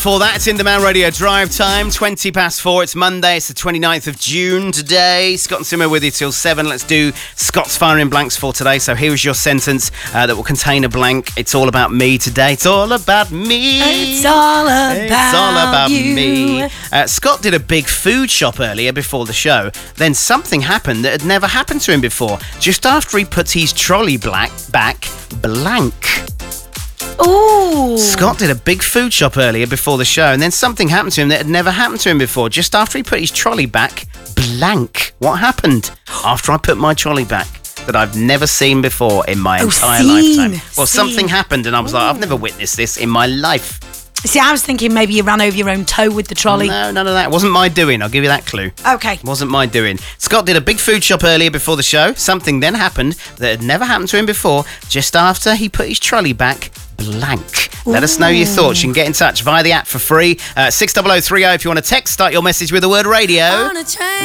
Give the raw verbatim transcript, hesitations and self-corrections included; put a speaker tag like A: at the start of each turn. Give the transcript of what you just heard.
A: For that, it's In Demand Radio Drive Time, twenty past four. It's Monday, it's the twenty-ninth of June today. Scott and Simo with you till seven. Let's do Scott's firing blanks for today. So here's your sentence uh, that will contain a blank. It's all about me today. It's all about me.
B: It's all about,
A: it's all about
B: you.
A: me. Uh, Scott did a big food shop earlier before the show. Then something happened that had never happened to him before. Just after he put his trolley black back blank.
B: Ooh.
A: Scott did a big food shop earlier before the show, and then something happened to him that had never happened to him before. Just after he put his trolley back blank. What happened after I put my trolley back that I've never seen before in my
B: Oh,
A: entire
B: seen,
A: lifetime? Well,
B: seen.
A: something happened, and I was like, I've never witnessed this in my life.
B: See, I was thinking maybe you ran over your own toe with the trolley.
A: No, none of that. It wasn't my doing. I'll give you that clue.
B: Okay.
A: It wasn't my doing. Scott did a big food shop earlier before the show. Something then happened that had never happened to him before, just after he put his trolley back blank. Let us know your thoughts. You can get in touch via the app for free. Uh, six oh oh three oh if you want to text. Start your message with the word radio.
B: On a train.